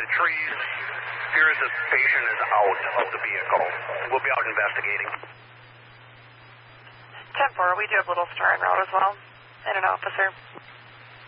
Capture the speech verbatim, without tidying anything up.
the trees. Appears the patient is out of the vehicle. We'll be out investigating. ten four, we do have Little Star en route as well, and an officer.